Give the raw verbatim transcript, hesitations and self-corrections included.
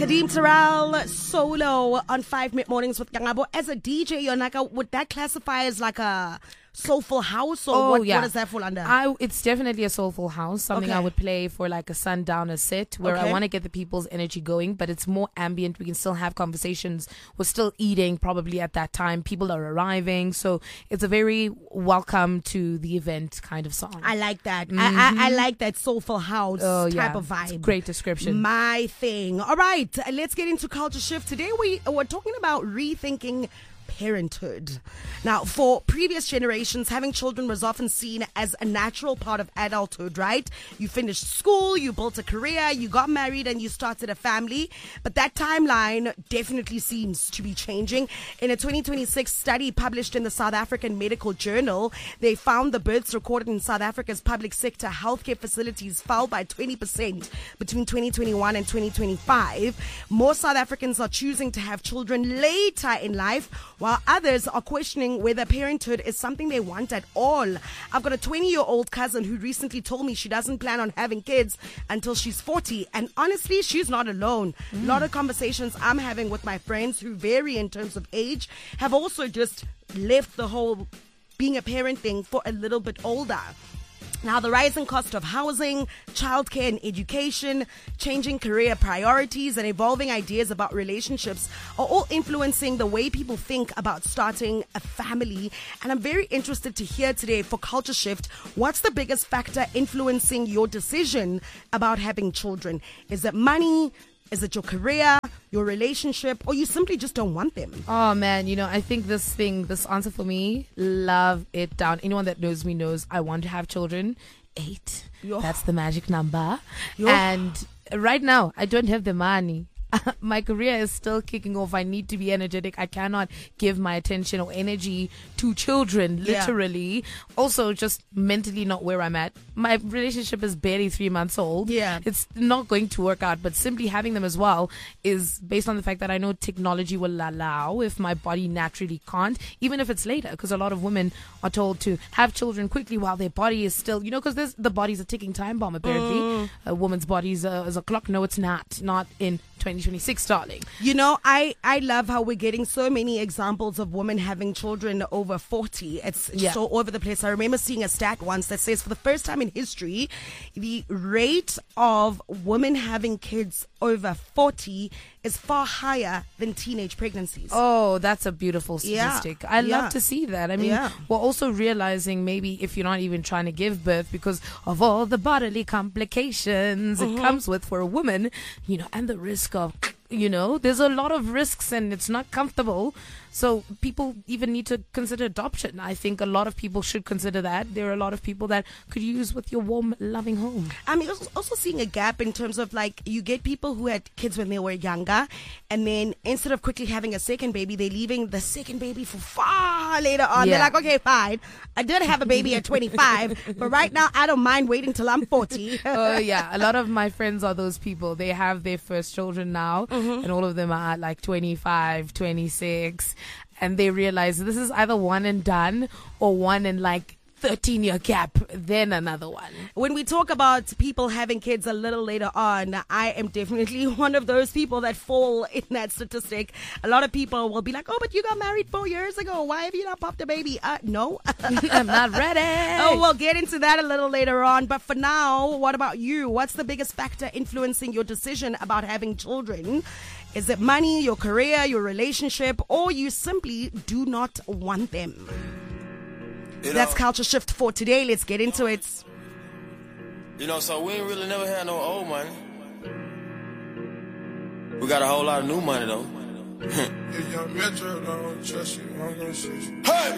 Nadeem Terrell solo on five Mid Mornings with Kangabo. As a D J, Yonaka, would that classify as like a soulful house, or oh, what, yeah. what does that fall under? I, it's definitely a soulful house, something Okay. I would play for like a sundowner set where Okay. I want to get the people's energy going, but it's more ambient. We can still have conversations. We're still eating probably at that time. People are arriving. So it's a very welcome to the event kind of song. I like that. I, I, I like that soulful house oh, type yeah. of vibe. It's a great description. My thing. All right, let's get into Culture Shift. Today we, we're talking about rethinking parenthood. Now, for previous generations, having children was often seen as a natural part of adulthood, right? You finished school, you built a career, you got married, and you started a family. But that timeline definitely seems to be changing. In a twenty twenty-six study published in the South African Medical Journal, they found the births recorded in South Africa's public sector healthcare facilities fell by twenty percent between twenty twenty-one and twenty twenty-five. More South Africans are choosing to have children later in life, while others are questioning whether parenthood is something they want at all. I've got a twenty-year-old cousin who recently told me she doesn't plan on having kids until she's forty. And honestly, she's not alone. Mm. A lot of conversations I'm having with my friends who vary in terms of age have also just left the whole being a parent thing for a little bit older. Now, the rising cost of housing, childcare and education, changing career priorities, and evolving ideas about relationships are all influencing the way people think about starting a family. And I'm very interested to hear today for Culture Shift, what's the biggest factor influencing your decision about having children? Is it money? Is it your career, your relationship, or you simply just don't want them? Oh, man, you know, I think this thing, this answer for me, love it down. Anyone that knows me knows I want to have children. Eight. Yo. That's the magic number. Yo. And right now, I don't have the money. My career is still kicking off. I need to be energetic. I cannot give my attention or energy to children, literally. Yeah. Also, just mentally not where I'm at. My relationship is barely three months old. Yeah. It's not going to work out, but simply having them as well is based on the fact that I know technology will allow if my body naturally can't, even if it's later, because a lot of women are told to have children quickly while their body is still, you know, because the body's a ticking time bomb, apparently. Mm. A woman's body is a, is a clock. No, it's not. Not in twenty twenty-six, darling. You know, I, I love how we're getting so many examples of women having children over forty. It's yeah. so over the place. I remember seeing a stat once that says for the first time in history, the rate of women having kids over forty is far higher than teenage pregnancies. Oh, that's a beautiful statistic. Yeah. I yeah. love to see that. I mean, yeah. we're also realizing maybe if you're not even trying to give birth because of all the bodily complications mm-hmm. it comes with for a woman, you know, and the risk of, you know, there's a lot of risks and it's not comfortable. So people even need to consider adoption. I think a lot of people should consider that. There are a lot of people that could use with your warm, loving home. I'm also seeing a gap in terms of like you get people who had kids when they were younger, and then instead of quickly having a second baby, they're leaving the second baby for far later on. Yeah. They're like, okay, fine. I did have a baby at twenty-five, but right now I don't mind waiting till I'm forty. Oh, yeah. A lot of my friends are those people. They have their first children now, mm-hmm. and all of them are like twenty-five, twenty-six. And they realize this is either one and done or one and like thirteen year gap, then another one. When we talk about people having kids a little later on, I am definitely one of those people that fall in that statistic. A lot of people will be like, oh, but you got married four years ago. Why have you not popped a baby? Uh, no. I'm not ready. Oh, we'll get into that a little later on. But for now, what about you? What's the biggest factor influencing your decision about having children? Is it money, your career, your relationship, or you simply do not want them? You know, that's Culture Shift for today. Let's get into it. You know, so we ain't really never had no old money. We got a whole lot of new money, though. Hey!